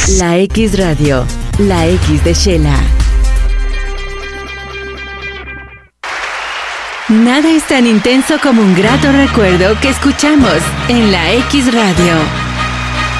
La X Radio, la X de Shela. Nada es tan intenso como un grato recuerdo que escuchamos en la X Radio.